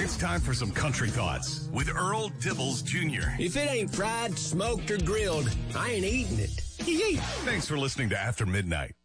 It's time for some country thoughts with Earl Dibbles Jr. If it ain't fried, smoked, or grilled, I ain't eating it. Thanks for listening to After Midnight.